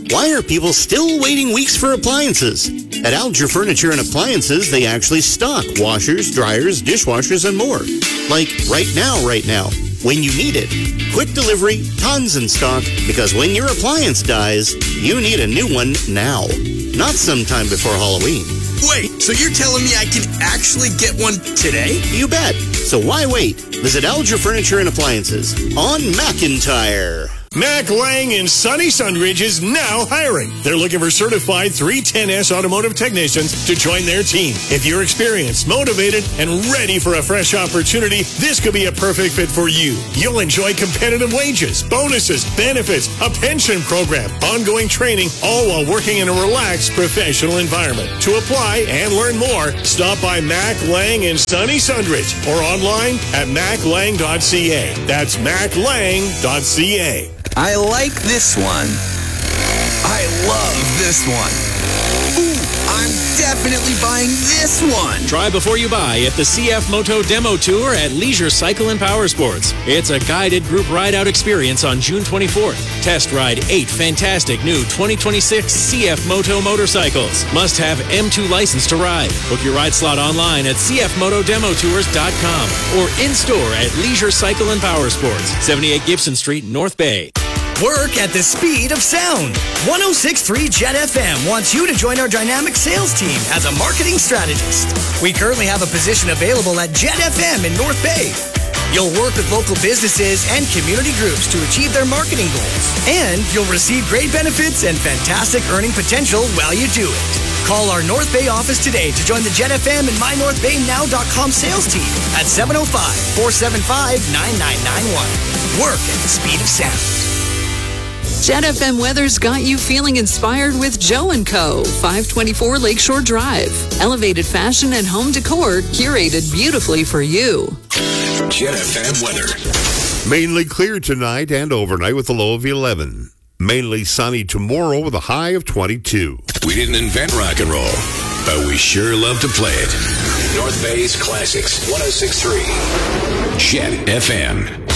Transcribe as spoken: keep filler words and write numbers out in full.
Why are people still waiting weeks for appliances? At Alger Furniture and Appliances, they actually stock washers, dryers, dishwashers, and more. Like right now, right now, when you need it. Quick delivery, tons in stock, because when your appliance dies, you need a new one now, not sometime before Halloween. Wait, so you're telling me I can actually get one today? You bet. So why wait? Visit Alger Furniture and Appliances on McIntyre. Mac Lang in sunny Sunridge is now hiring. They're looking for certified three ten S automotive technicians to join their team. If you're experienced, motivated, and ready for a fresh opportunity, this could be a perfect fit for you. You'll enjoy competitive wages, bonuses, benefits, a pension program, ongoing training, all while working in a relaxed professional environment. To apply and learn more, stop by Mac Lang in sunny Sunridge or online at mac lang dot c a. That's mac lang dot c a. I like this one. I love this one. Ooh, I'm definitely buying this one. Try before you buy at the C F Moto Demo Tour at Leisure Cycle and Power Sports. It's a guided group ride-out experience on June twenty-fourth. Test ride eight fantastic new twenty twenty-six C F Moto motorcycles. Must have M two license to ride. Book your ride slot online at c f moto demo tours dot com or in-store at Leisure Cycle and Power Sports, seventy-eight Gibson Street, North Bay. Work at the speed of sound. one oh six point three Jet F M wants you to join our dynamic sales team as a marketing strategist. We currently have a position available at Jet F M in North Bay. You'll work with local businesses and community groups to achieve their marketing goals. And you'll receive great benefits and fantastic earning potential while you do it. Call our North Bay office today to join the Jet F M and my north bay now dot com sales team at seven oh five, four seven five, nine nine nine one. Work at the speed of sound. Jet F M weather's got you feeling inspired with Joe and Co. five twenty-four Lakeshore Drive. Elevated fashion and home decor curated beautifully for you. Jet F M weather. Mainly clear tonight and overnight with a low of eleven. Mainly sunny tomorrow with a high of twenty-two. We didn't invent rock and roll, but we sure love to play it. North Bay's Classics, one oh six point three. Jet F M.